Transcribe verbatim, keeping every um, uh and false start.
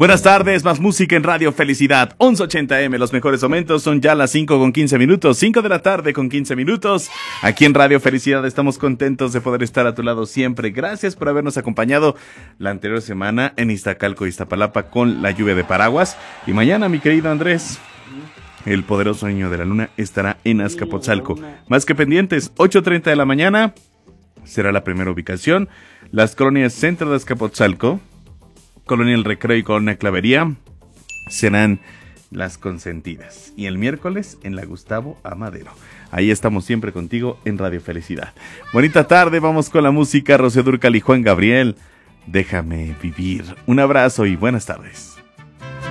Buenas tardes, más música en Radio Felicidad, once ochenta eme, los mejores momentos, son ya las cinco con quince minutos, cinco de la tarde con quince minutos, aquí en Radio Felicidad estamos contentos de poder estar a tu lado siempre, gracias por habernos acompañado la anterior semana en Iztacalco, Iztapalapa con la lluvia de paraguas, y mañana, mi querido Andrés, el poderoso niño de la luna estará en Azcapotzalco, más que pendientes, ocho treinta de la mañana, será la primera ubicación, las colonias Centro de Azcapotzalco, Colonia El Recreo y Colonia Clavería serán las consentidas. Y el miércoles en la Gustavo Amadero. Ahí estamos siempre contigo en Radio Felicidad. Bonita tarde, vamos con la música. Rocío Dúrcal y Juan Gabriel. Déjame vivir. Un abrazo y buenas tardes.